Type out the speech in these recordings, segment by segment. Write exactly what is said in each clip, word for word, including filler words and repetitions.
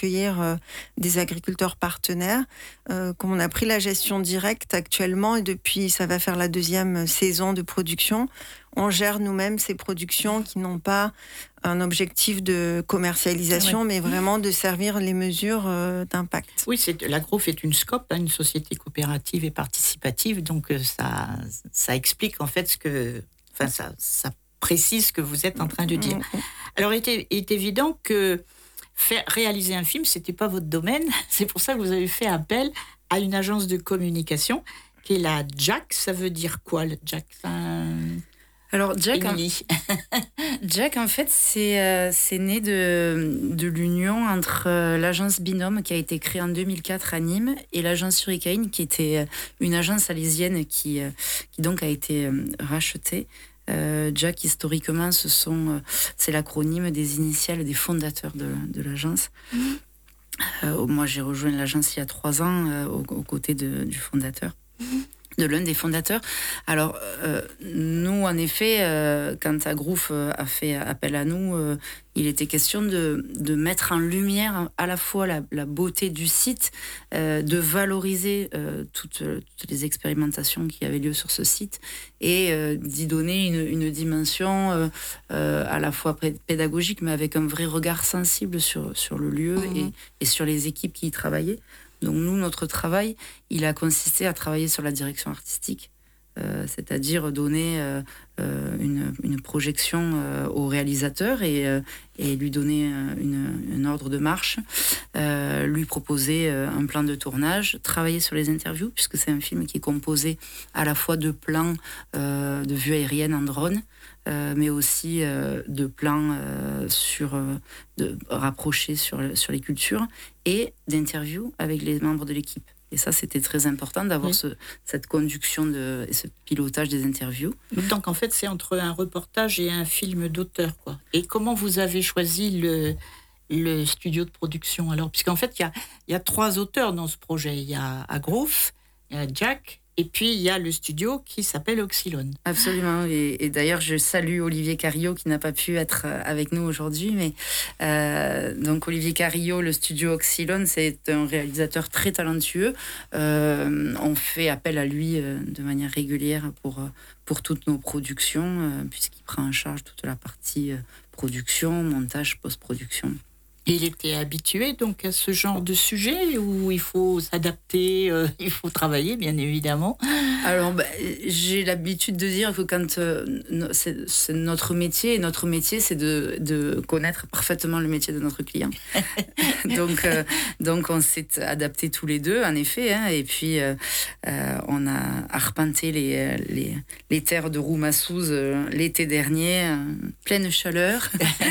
accueillir euh, des agriculteurs partenaires. Euh, comme on a pris la gestion directe actuellement et depuis, ça va faire la deuxième saison de production, on gère nous-mêmes ces productions qui n'ont pas un objectif de commercialisation, ouais. mais vraiment de servir les mesures euh, d'impact. Oui, c'est, l'Agroof est une SCOP, hein, une société coopérative et participative, donc euh, ça, ça explique en fait ce que, enfin ça, ça précise ce que vous êtes en train de dire. Alors, il est, il est évident que faire réaliser un film, c'était pas votre domaine. C'est pour ça que vous avez fait appel à une agence de communication qui est la Jack. Ça veut dire quoi, le Jack? un... Alors, Jack, en... Émilie. Jack, en fait, c'est, euh, c'est né de, de l'union entre euh, l'agence Binôme, qui a été créée en deux mille quatre à Nîmes, et l'agence Hurricane, qui était euh, une agence alésienne qui, euh, qui donc a été euh, rachetée. Euh, Jack, historiquement, ce sont, euh, c'est l'acronyme des initiales des fondateurs de, de l'agence. Mmh. Euh, moi, j'ai rejoint l'agence il y a trois ans, euh, aux, aux côtés de, du fondateur. Mmh. De l'un des fondateurs. Alors, euh, nous, en effet, euh, quand Agroof a fait appel à nous, euh, il était question de, de mettre en lumière à la fois la, la beauté du site, euh, de valoriser euh, toutes, toutes les expérimentations qui avaient lieu sur ce site et euh, d'y donner une, une dimension euh, euh, à la fois pédagogique, mais avec un vrai regard sensible sur, sur le lieu mmh. et, et sur les équipes qui y travaillaient. Donc nous, notre travail, il a consisté à travailler sur la direction artistique, euh, c'est-à-dire donner euh, une, une projection euh, au réalisateur et, euh, et lui donner une, une ordre de marche, euh, lui proposer un plan de tournage, travailler sur les interviews, puisque c'est un film qui est composé à la fois de plans euh, de vue aérienne en drone, Euh, mais aussi euh, de plans euh, sur, euh, de, rapprochés sur, sur les cultures et d'interviews avec les membres de l'équipe. Et ça, c'était très important d'avoir oui. ce, cette conduction de, et ce pilotage des interviews. Donc, en fait, c'est entre un reportage et un film d'auteur, quoi. Et comment vous avez choisi le, le studio de production, alors? Puisqu'en fait, il y a, y a trois auteurs dans ce projet. Il y a Agroof, il y a Jack, et puis, il y a le studio qui s'appelle Oxylone. Absolument. Et, et d'ailleurs, je salue Olivier Carillot qui n'a pas pu être avec nous aujourd'hui. Mais euh, donc, Olivier Carillot, le studio Oxylone, c'est un réalisateur très talentueux. Euh, on fait appel à lui euh, de manière régulière pour, pour toutes nos productions, euh, puisqu'il prend en charge toute la partie euh, production, montage, post-production. Il était habitué donc à ce genre de sujet où il faut s'adapter, euh, il faut travailler bien évidemment. Alors bah, j'ai l'habitude de dire que quand euh, c'est, c'est notre métier, et notre métier c'est de, de connaître parfaitement le métier de notre client. donc euh, donc on s'est adaptés tous les deux en effet, hein, et puis euh, euh, on a arpenté les les, les terres de Roumassouz euh, l'été dernier, euh, pleine chaleur.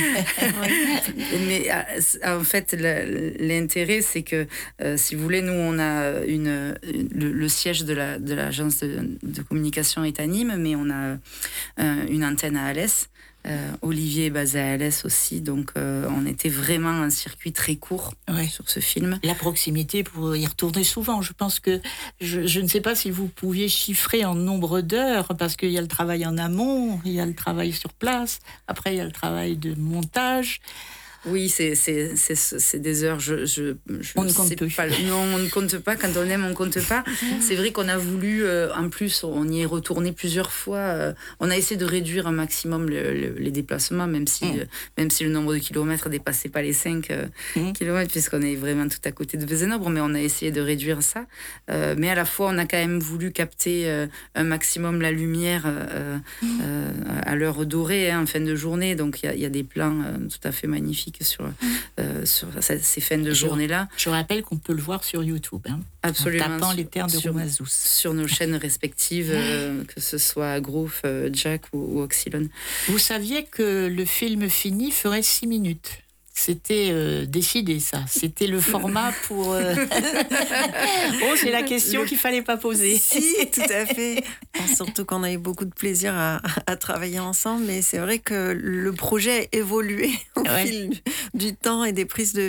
Mais en fait, l'intérêt, c'est que, euh, si vous voulez, nous, on a une, le, le siège de, la, de l'agence de, de communication est à Nîmes, mais on a euh, une antenne à Alès. Euh, Olivier est basé à Alès aussi, donc euh, on était vraiment un circuit très court ouais. sur ce film. La proximité pour y retourner souvent, je pense que, je, je ne sais pas si vous pouviez chiffrer en nombre d'heures, parce qu'il y a le travail en amont, il y a le travail sur place, après il y a le travail de montage. Oui, c'est, c'est, c'est, c'est des heures, je, je, je on ne compte pas. Non, on ne compte pas. Quand on aime, on ne compte pas. C'est vrai qu'on a voulu, euh, en plus, on y est retourné plusieurs fois. Euh, on a essayé de réduire un maximum le, le, les déplacements, même si, mmh. euh, même si le nombre de kilomètres ne dépassait pas les cinq euh, mmh. kilomètres, puisqu'on est vraiment tout à côté de Vezenobre, mais on a essayé de réduire ça. Euh, mais à la fois, on a quand même voulu capter euh, un maximum la lumière euh, mmh. euh, à l'heure dorée, hein, en fin de journée. Donc, il y, y a des plans euh, tout à fait magnifiques sur, euh, sur ces fins de je, journée-là. Je rappelle qu'on peut le voir sur YouTube, hein, absolument, en tapant sur, les terres de Roumassouz. Sur nos chaînes respectives, euh, que ce soit Agroof, euh, Jack ou, ou Oxylone. Vous saviez que le film fini ferait six minutes? C'était euh, décidé, ça. C'était le format pour... Euh... oh, c'est la question le... qu'il ne fallait pas poser. Si, tout à fait. Bon, surtout qu'on a eu beaucoup de plaisir à, à travailler ensemble, mais c'est vrai que le projet a évolué au ouais. fil du temps et des prises de vue.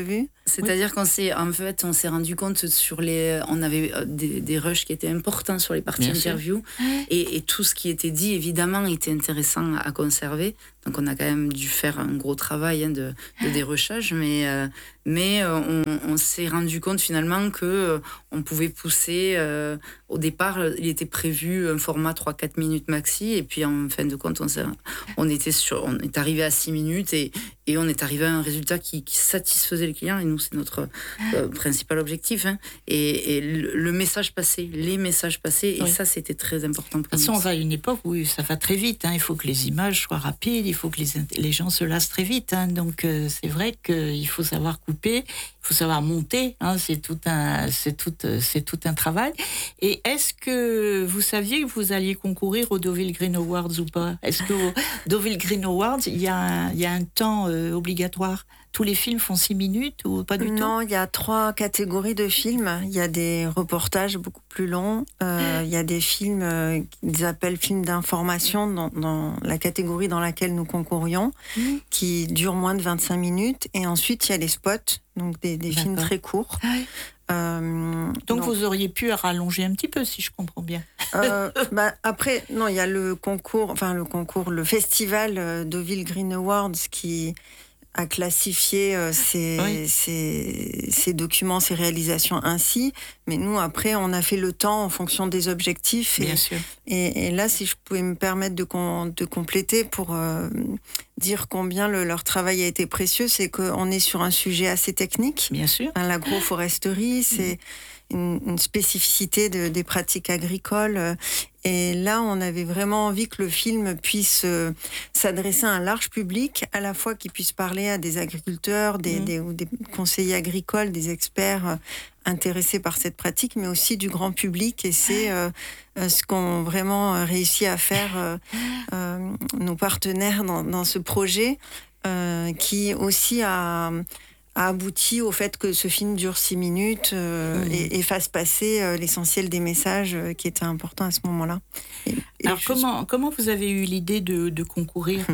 C'est-à-dire oui. qu'on s'est, en fait, on s'est rendu compte sur les, on avait des, des rushs qui étaient importants sur les parties interviews, et, et tout ce qui était dit, évidemment, était intéressant à conserver. Donc, on a quand même dû faire un gros travail hein, de, de dérochage, mais, euh, mais on, on s'est rendu compte finalement que euh, on pouvait pousser. Euh, au départ, il était prévu un format trois à quatre minutes maxi, et puis en fin de compte, on, on, était sur, on est arrivé à six minutes, et, et on est arrivé à un résultat qui, qui satisfaisait le client, et nous, c'est notre euh, principal objectif. Hein. Et, et le, le message passé, les messages passés, et oui. ça, c'était très important pour nous. De toute façon, on va à une époque où ça va très vite. Hein. Il faut que les images soient rapides, il faut que les, les gens se lassent très vite. Hein. Donc, euh, c'est vrai qu'il faut savoir couper, il faut savoir monter. Hein. C'est tout un, c'est tout, c'est tout un travail. Et est-ce que vous saviez que vous alliez concourir aux Deauville Green Awards ou pas? Est-ce qu'au Deauville Green Awards, il y a un, il y a un temps euh, obligatoire? Tous les films font six minutes ou pas du non, tout? Non, il y a trois catégories de films. Il y a des reportages beaucoup plus longs. Euh, il y a des films euh, qu'ils appellent films d'information dans, dans la catégorie dans laquelle nous concourions, mmh. qui durent moins de vingt-cinq minutes. Et ensuite, il y a les spots, donc des, des films très courts. Ah oui. Euh, donc, donc vous auriez pu rallonger un petit peu, si je comprends bien. Euh, bah, après, non, il y a le concours, enfin le concours, le festival euh, Deauville Green Awards qui à classifier euh, ces, oui. ces, ces documents, ces réalisations ainsi. Mais nous, après, on a fait le temps en fonction des objectifs. Bien et, sûr. Et, et là, si je pouvais me permettre de, con, de compléter pour euh, dire combien le, leur travail a été précieux, c'est qu'on est sur un sujet assez technique. Bien sûr. Hein, l'agroforesterie, c'est... Mmh. Une, une spécificité de, des pratiques agricoles. Et là, on avait vraiment envie que le film puisse euh, s'adresser à un large public, à la fois qu'il puisse parler à des agriculteurs, des, mmh. des, ou des conseillers agricoles, des experts euh, intéressés par cette pratique, mais aussi du grand public. Et c'est euh, euh, ce qu'ont vraiment réussi à faire euh, euh, nos partenaires dans, dans ce projet, euh, qui aussi a... a abouti au fait que ce film dure six minutes euh, mmh. et, et fasse passer euh, l'essentiel des messages euh, qui étaient importants à ce moment-là. Et, et Alors, comment, suis... comment vous avez eu l'idée de, de concourir?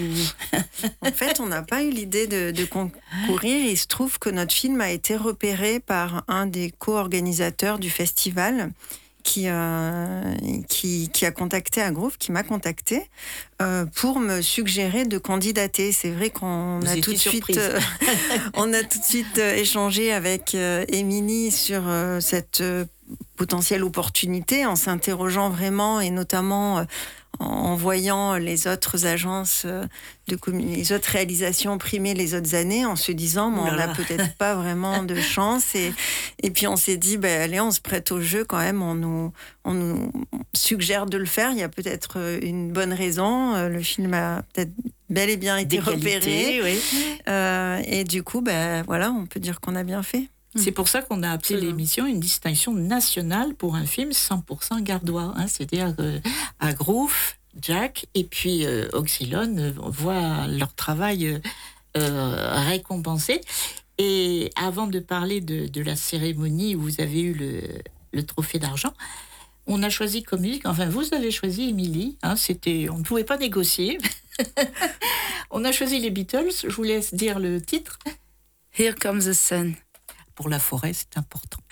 En fait, on n'a pas eu l'idée de, de concourir. Il se trouve que notre film a été repéré par un des co-organisateurs du festival, qui, euh, qui, qui a contacté Agroof, qui m'a contacté euh, pour me suggérer de candidater. C'est vrai qu'on a tout, suite, euh, on a tout de suite euh, échangé avec euh, Émilie sur euh, cette euh, potentielle opportunité, en s'interrogeant vraiment, et notamment euh, en voyant les autres agences de commun- les autres réalisations primer les autres années, en se disant bon, on n'a peut-être pas vraiment de chance, et, et puis on s'est dit ben, allez, on se prête au jeu quand même, on nous, on nous suggère de le faire, il y a peut-être une bonne raison, le film a peut-être bel et bien été repéré, oui. euh, et du coup ben, voilà, on peut dire qu'on a bien fait. C'est pour ça qu'on a appelé Absolument. l'émission une distinction nationale pour un film cent pour cent gardois. Hein, c'est-à-dire euh, Agroof, Jack et puis euh, Oxylone euh, voient leur travail euh, récompensé. Et avant de parler de, de la cérémonie où vous avez eu le, le trophée d'argent, on a choisi comme musique, enfin vous avez choisi Émilie, hein, c'était, on ne pouvait pas négocier. On a choisi les Beatles, je vous laisse dire le titre. Here Comes the Sun. Pour la forêt, c'est important.